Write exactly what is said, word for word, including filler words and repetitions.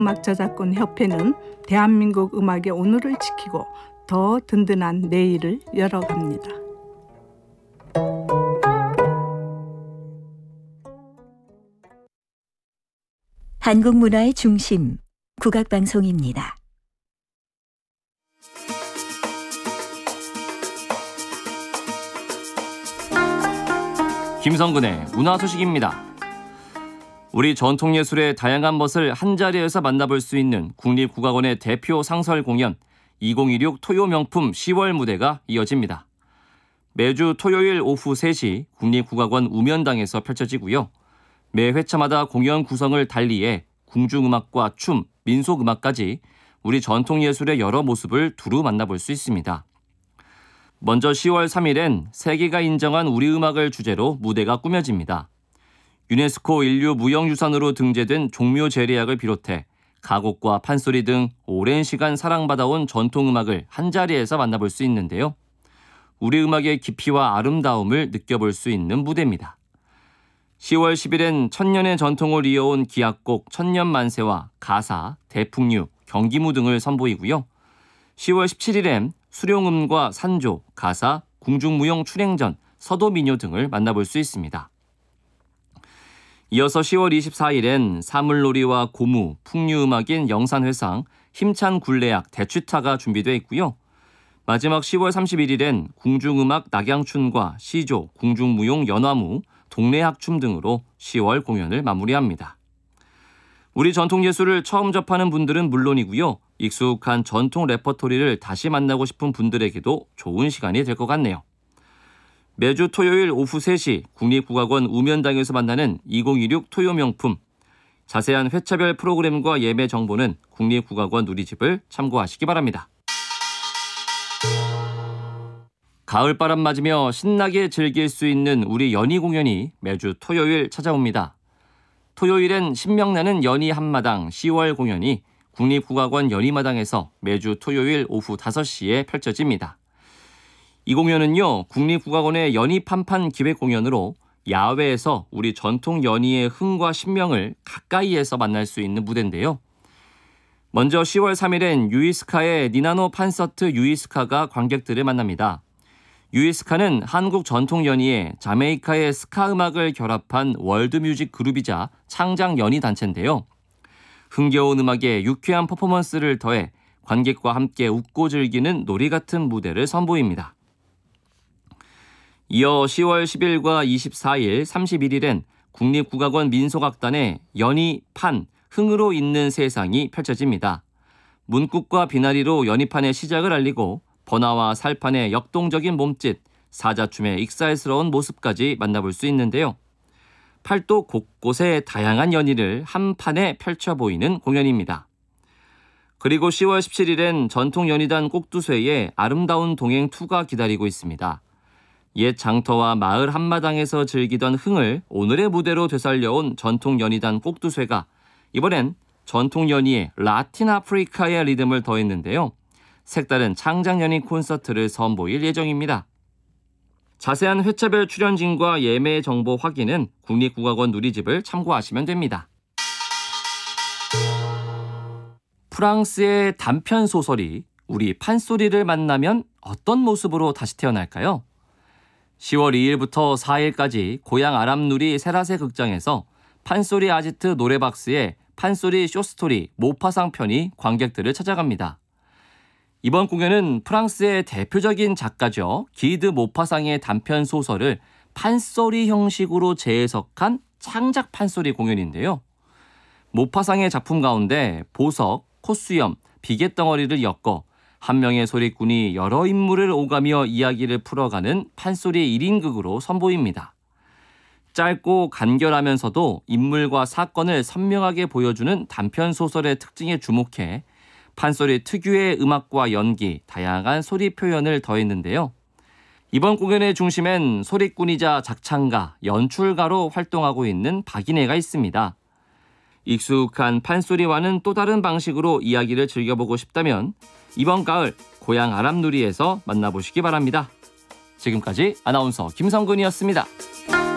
음악저작권협회는 대한민국 음악의 오늘을 지키고 더 든든한 내일을 열어갑니다. 한국 문화의 중심, 국악방송입니다. 김성근의 문화 소식입니다. 우리 전통예술의 다양한 멋을 한자리에서 만나볼 수 있는 국립국악원의 대표 상설 공연 이천이십육 토요 명품 시월 무대가 이어집니다. 매주 토요일 오후 세 시 국립국악원 우면당에서 펼쳐지고요. 매 회차마다 공연 구성을 달리해 궁중음악과 춤, 민속음악까지 우리 전통예술의 여러 모습을 두루 만나볼 수 있습니다. 먼저 시월 삼 일엔 세계가 인정한 우리 음악을 주제로 무대가 꾸며집니다. 유네스코 인류 무형유산으로 등재된 종묘제리악을 비롯해 가곡과 판소리 등 오랜 시간 사랑받아온 전통음악을 한자리에서 만나볼 수 있는데요. 우리 음악의 깊이와 아름다움을 느껴볼 수 있는 무대입니다. 시월 십 일엔 천년의 전통을 이어온 기악곡 천년만세와 가사, 대풍류, 경기무 등을 선보이고요. 시월 십칠 일엔 수룡음과 산조, 가사, 궁중무용 출행전, 서도민요 등을 만나볼 수 있습니다. 이어서 시월 이십사 일엔 사물놀이와 고무, 풍류음악인 영산회상, 힘찬 굴레악, 대취타가 준비되어 있고요. 마지막 시월 삼십일 일엔 궁중음악 낙양춘과 시조, 궁중무용 연화무, 동네학춤 등으로 시월 공연을 마무리합니다. 우리 전통예술을 처음 접하는 분들은 물론이고요. 익숙한 전통 레퍼토리를 다시 만나고 싶은 분들에게도 좋은 시간이 될 것 같네요. 매주 토요일 오후 세 시 국립국악원 우면당에서 만나는 이천이십육 토요 명품. 자세한 회차별 프로그램과 예매 정보는 국립국악원 누리집을 참고하시기 바랍니다. 가을바람 맞으며 신나게 즐길 수 있는 우리 연희 공연이 매주 토요일 찾아옵니다. 토요일엔 신명나는 연희 한마당 시월 공연이 국립국악원 연희마당에서 매주 토요일 오후 다섯 시에 펼쳐집니다. 이 공연은요, 국립국악원의 연희판판 기획 공연으로 야외에서 우리 전통 연희의 흥과 신명을 가까이에서 만날 수 있는 무대인데요. 먼저 시월 삼 일엔 유이스카의 니나노 판서트 유이스카가 관객들을 만납니다. 유이스카는 한국 전통 연희에 자메이카의 스카 음악을 결합한 월드뮤직 그룹이자 창작 연희 단체인데요. 흥겨운 음악에 유쾌한 퍼포먼스를 더해 관객과 함께 웃고 즐기는 놀이 같은 무대를 선보입니다. 이어 시월 십 일과 이십사 일, 삼십일 일엔 국립국악원 민속악단의 연희, 판, 흥으로 있는 세상이 펼쳐집니다. 문국과 비나리로 연희판의 시작을 알리고 번화와 살판의 역동적인 몸짓, 사자춤의 익살스러운 모습까지 만나볼 수 있는데요. 팔도 곳곳에 다양한 연희를 한 판에 펼쳐 보이는 공연입니다. 그리고 시월 십칠 일엔 전통 연희단 꼭두쇠의 아름다운 동행 이가 기다리고 있습니다. 옛 장터와 마을 한마당에서 즐기던 흥을 오늘의 무대로 되살려온 전통 연희단 꼭두쇠가 이번엔 전통 연희의 라틴 아프리카의 리듬을 더했는데요. 색다른 창작 연희 콘서트를 선보일 예정입니다. 자세한 회차별 출연진과 예매 정보 확인은 국립국악원 누리집을 참고하시면 됩니다. 프랑스의 단편 소설이 우리 판소리를 만나면 어떤 모습으로 다시 태어날까요? 시월 이 일부터 사 일까지 고향 아람누리 세라세 극장에서 판소리 아지트 노래박스의 판소리 쇼스토리 모파상 편이 관객들을 찾아갑니다. 이번 공연은 프랑스의 대표적인 작가죠. 기드 모파상의 단편 소설을 판소리 형식으로 재해석한 창작 판소리 공연인데요. 모파상의 작품 가운데 보석, 콧수염, 비계덩어리를 엮어 한 명의 소리꾼이 여러 인물을 오가며 이야기를 풀어가는 판소리 일 인극으로 선보입니다. 짧고 간결하면서도 인물과 사건을 선명하게 보여주는 단편 소설의 특징에 주목해 판소리 특유의 음악과 연기, 다양한 소리 표현을 더했는데요. 이번 공연의 중심엔 소리꾼이자 작창가, 연출가로 활동하고 있는 박인혜가 있습니다. 익숙한 판소리와는 또 다른 방식으로 이야기를 즐겨보고 싶다면 이번 가을 고향 아람누리에서 만나보시기 바랍니다. 지금까지 아나운서 김성근이었습니다.